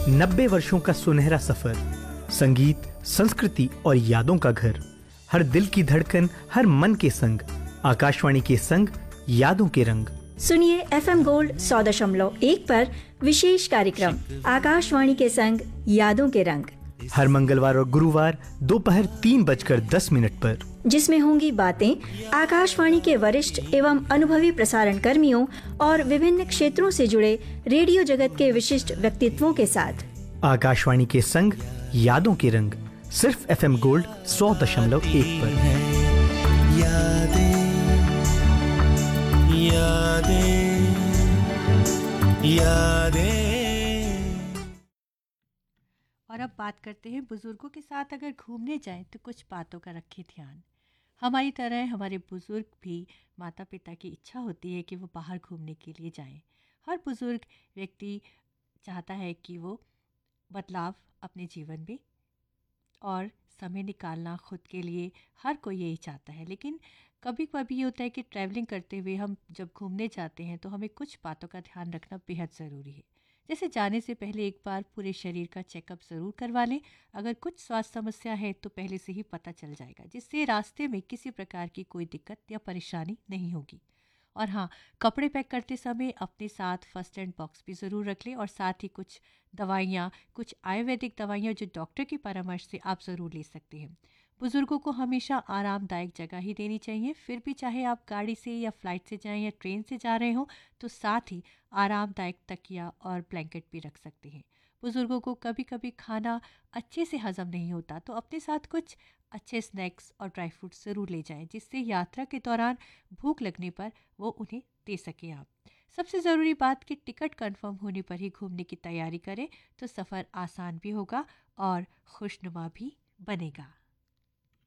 90 वर्षों का सुनहरा सफर, संगीत, संस्कृति और यादों का घर, हर दिल की धड़कन, हर मन के संग, आकाशवाणी के संग, यादों के रंग। सुनिए FM गोल्ड 100.1 पर विशेष कार्यक्रम आकाशवाणी के संग, यादों के रंग, हर मंगलवार और गुरुवार दोपहर 3:10 पर, जिसमें होंगी बातें आकाशवाणी के वरिष्ठ एवं अनुभवी प्रसारण कर्मियों और विभिन्न क्षेत्रों से जुड़े रेडियो जगत के विशिष्ट व्यक्तित्वों के साथ। आकाशवाणी के संग, यादों के रंग, सिर्फ FM गोल्ड 100.1 पर। यादें यादें यादें। और अब बात करते हैं बुजुर्गों के साथ अगर घूमने जाएं तो कुछ बातों का रखें ध्यान। हमारी तरह हमारे बुजुर्ग भी, माता पिता की इच्छा होती है कि वो बाहर घूमने के लिए जाएं। हर बुजुर्ग व्यक्ति चाहता है कि वो बदलाव अपने जीवन में और समय निकालना खुद के लिए, हर कोई यही चाहता है। लेकिन कभी कभी ये होता है कि ट्रैवलिंग करते हुए हम जब घूमने जाते हैं तो हमें कुछ बातों का ध्यान रखना बेहद ज़रूरी है। जैसे जाने से पहले एक बार पूरे शरीर का चेकअप ज़रूर करवा लें। अगर कुछ स्वास्थ्य समस्या है तो पहले से ही पता चल जाएगा, जिससे रास्ते में किसी प्रकार की कोई दिक्कत या परेशानी नहीं होगी। और हाँ, कपड़े पैक करते समय अपने साथ फर्स्ट एड बॉक्स भी ज़रूर रख लें और साथ ही कुछ दवाइयाँ, कुछ आयुर्वेदिक दवाइयाँ जो डॉक्टर की परामर्श से आप ज़रूर ले सकते हैं। बुज़ुर्गों को हमेशा आरामदायक जगह ही देनी चाहिए। फिर भी चाहे आप गाड़ी से या फ्लाइट से जाएं या ट्रेन से जा रहे हों तो साथ ही आरामदायक तकिया और ब्लैंकेट भी रख सकते हैं। बुज़ुर्गों को कभी कभी खाना अच्छे से हज़म नहीं होता तो अपने साथ कुछ अच्छे स्नैक्स और ड्राई फ्रूट्स ज़रूर ले जाएं, जिससे यात्रा के दौरान भूख लगने पर वो उन्हें दे सकें आप। सबसे ज़रूरी बात कि टिकट कंफर्म होने पर ही घूमने की तैयारी करें तो सफ़र आसान भी होगा और खुशनुमा भी बनेगा।